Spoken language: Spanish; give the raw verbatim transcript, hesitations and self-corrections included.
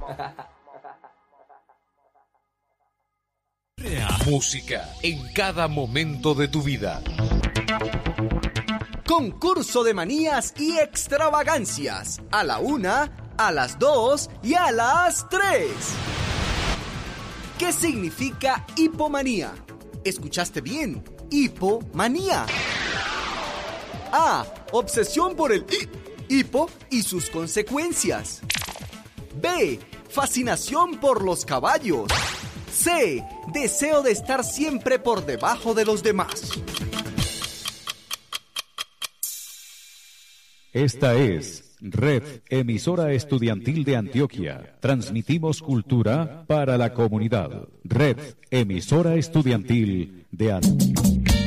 Música en cada momento de tu vida. Concurso de manías y extravagancias. A la una, a las dos y a las tres. ¿Qué significa hipomanía? ¿Escuchaste bien? Hipomanía. A. Obsesión por el hipo y sus consecuencias. B. Fascinación por los caballos. C. Deseo de estar siempre por debajo de los demás. Esta es Red Emisora Estudiantil de Antioquia. Transmitimos cultura para la comunidad. Red Emisora Estudiantil de Antioquia.